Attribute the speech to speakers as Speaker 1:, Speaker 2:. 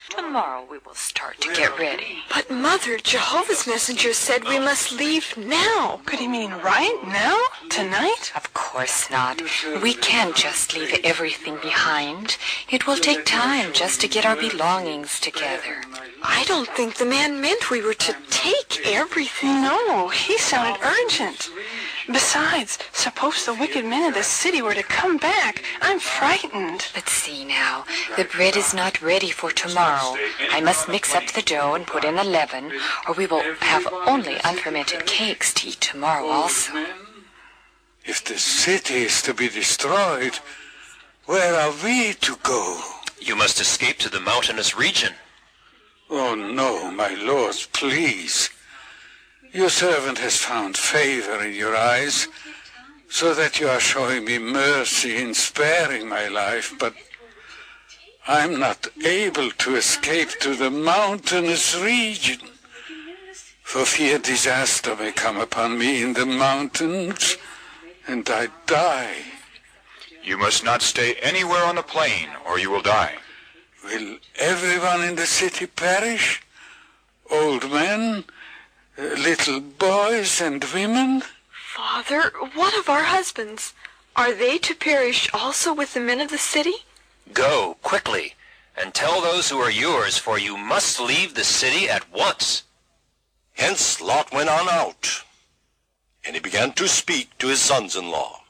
Speaker 1: Tomorrow we will start to get ready.
Speaker 2: But, Mother, Jehovah's Messenger said we must leave now.
Speaker 3: Could he mean right now? Tonight?
Speaker 1: Of course not. We can't just leave everything behind. It will take time just to get our belongings together.
Speaker 2: I don't think the man meant we were to take everything.
Speaker 3: No, he sounded urgent. Besides, suppose the wicked men of the city were to come back. I'm frightened.
Speaker 1: But see now, the bread is not ready for tomorrow. I must mix up the dough and put in the leaven, or we will have only unfermented cakes to eat tomorrow also.
Speaker 4: If the city is to be destroyed, where are we to go?
Speaker 5: You must escape to the mountainous region.
Speaker 4: Oh, no, my lord, please. Your servant has found favor in your eyes, so that you are showing me mercy in sparing my life, but I'm not able to escape to the mountainous region, for fear disaster may come upon me in the mountains, and I die.
Speaker 6: You must not stay anywhere on the plain, or you will die.
Speaker 4: Will everyone in the city perish? Old men, little boys and women?
Speaker 2: Father, what of our husbands? Are they to perish also with the men of the city?
Speaker 5: Go, quickly, and tell those who are yours, for you must leave the city at once.
Speaker 7: Hence Lot went on out, and he began to speak to his sons-in-law.